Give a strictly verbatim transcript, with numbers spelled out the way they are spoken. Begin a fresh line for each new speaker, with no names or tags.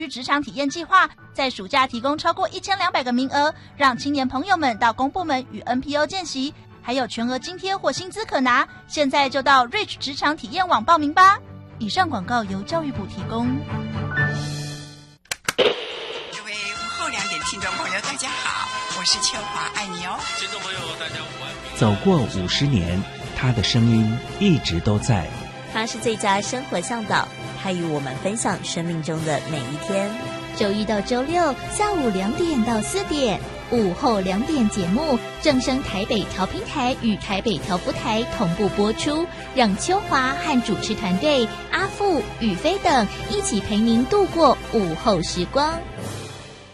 职场体验计划在暑假提供超过一千两百个名额，让青年朋友们到公部门与 N P O 见习，还有全额津贴或薪资可拿。现在就到 Rich 职场体验网报名吧。以上广告由教育部提供。
各位午后两点听众朋友，大家好，我是秋华，爱你哦。
听众朋友，大家午安。
走过五十年，他的声音一直都在。
他是最佳生活向导，他与我们分享生命中的每一天。
周一到周六下午两点到四点，午后两点节目正声台北调频台与台北调布台同步播出，让秋华和主持团队阿富、宇飞等一起陪您度过午后时光。